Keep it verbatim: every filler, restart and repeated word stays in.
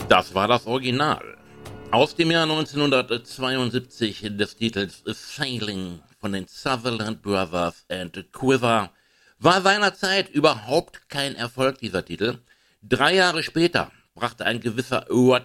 Das war das Original. Aus dem Jahr neunzehnhundertzweiundsiebzig des Titels Sailing von den Sutherland Brothers and Quiver. War seinerzeit überhaupt kein Erfolg, dieser Titel. Drei Jahre später brachte ein gewisser Rod